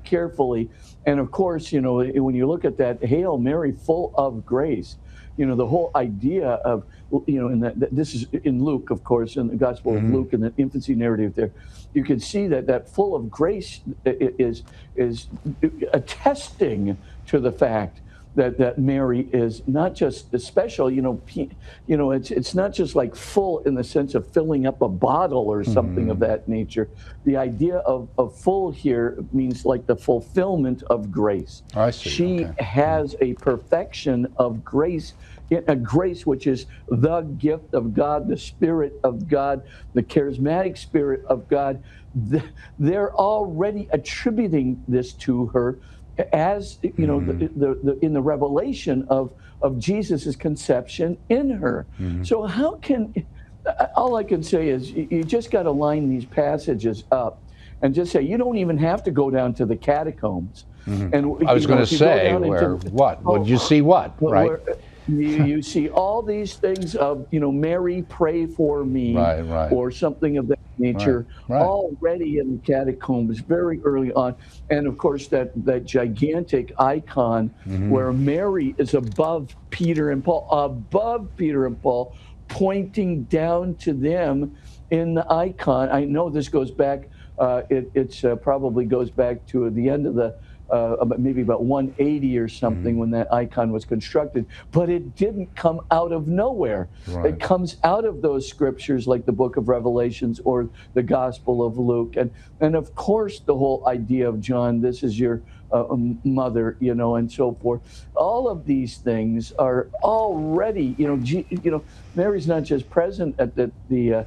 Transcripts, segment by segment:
carefully. And of course, when you look at that, Hail Mary, full of grace, the whole idea of, this is in Luke, of course, in the Gospel of Luke, in the infancy narrative there, you can see that full of grace is attesting to the fact that Mary is not just special, it's not just like full in the sense of filling up a bottle or something of that nature. The idea of full here means like the fulfillment of grace. I see. She has a perfection of grace, a grace which is the gift of God, the Spirit of God, the charismatic Spirit of God. They're already attributing this to her as in the revelation of Jesus's conception in her. So how can, all I can say is you just got to line these passages up and just say you don't even have to go down to the catacombs. And I was going to say, what would you see? What, right? You see all these things of, Mary, pray for me, or something of that nature, already in the catacombs very early on. And of course, that gigantic icon where Mary is above Peter and Paul, pointing down to them in the icon. I know this goes back, it probably goes back to the end of the maybe about 180 or something when that icon was constructed, but it didn't come out of nowhere. It comes out of those scriptures like the book of Revelations or the Gospel of Luke. And of course, the whole idea of John, this is your mother, and so forth. All of these things are already, Mary's not just present at the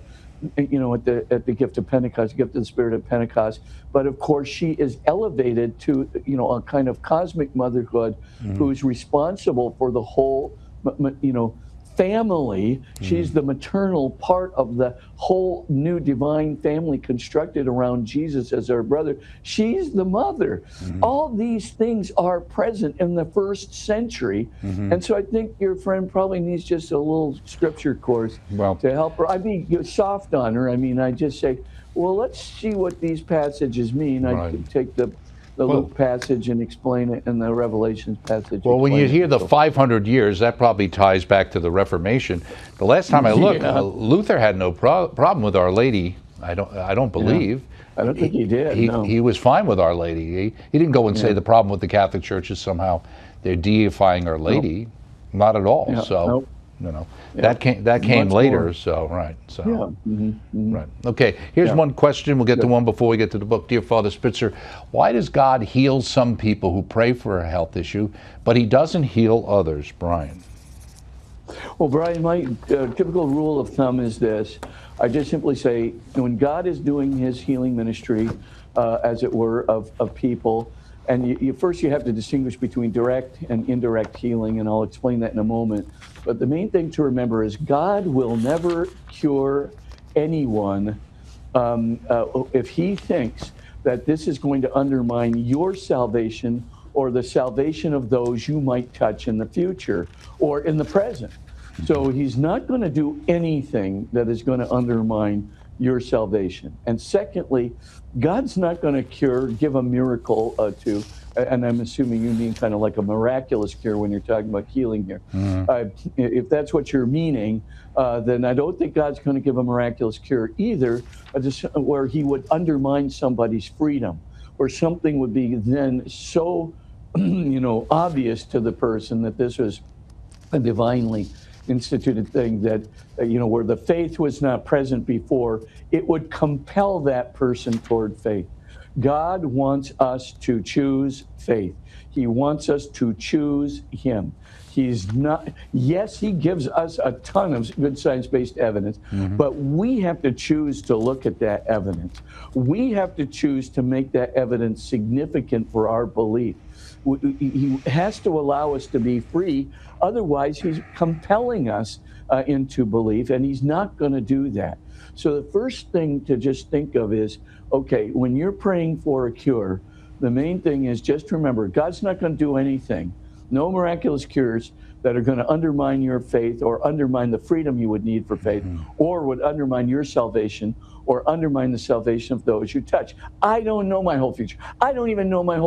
gift of Pentecost, gift of the Spirit of Pentecost, but of course she is elevated to, a kind of cosmic motherhood who's responsible for the whole, family. She's the maternal part of the whole new divine family constructed around Jesus as our brother. She's the mother. All these things are present in the first century. And so I think your friend probably needs just a little scripture course to help her. I mean, you're soft on her. I mean, I just say, well, let's see what these passages mean. I take the Luke passage and explain it, and the Revelations passage. Well, when you hear the 500 years, that probably ties back to the Reformation. The last time I looked, Luther had no problem with Our Lady. I don't believe. I don't think he did. He was fine with Our Lady. He didn't go and say the problem with the Catholic Church is somehow they're deifying Our Lady. Not at all. That came later. Okay, here's one question. We'll get to one before we get to the book. Dear Father Spitzer, why does God heal some people who pray for a health issue, but he doesn't heal others? Brian. Well, Brian, my typical rule of thumb is this. I just simply say, when God is doing his healing ministry, as it were, of people, and first you have to distinguish between direct and indirect healing, and I'll explain that in a moment. But the main thing to remember is God will never cure anyone if he thinks that this is going to undermine your salvation or the salvation of those you might touch in the future or in the present. So he's not going to do anything that is going to undermine your salvation. And secondly, God's not going to give a miracle to, and I'm assuming you mean kind of like a miraculous cure when you're talking about healing here. If that's what you're meaning, then I don't think God's going to give a miraculous cure either, just where he would undermine somebody's freedom, or something would be then so, obvious to the person that this was a divinely instituted thing that, where the faith was not present before, it would compel that person toward faith. God wants us to choose faith. He wants us to choose him. He's not, yes, he gives us a ton of good science-based evidence, but we have to choose to look at that evidence. We have to choose to make that evidence significant for our belief. He has to allow us to be free. Otherwise, he's compelling us into belief, and he's not going to do that. So the first thing to just think of is, okay, when you're praying for a cure, the main thing is just remember, God's not going to do anything. No miraculous cures that are going to undermine your faith or undermine the freedom you would need for faith, or would undermine your salvation or undermine the salvation of those you touch. I don't know my whole future. I don't even know my whole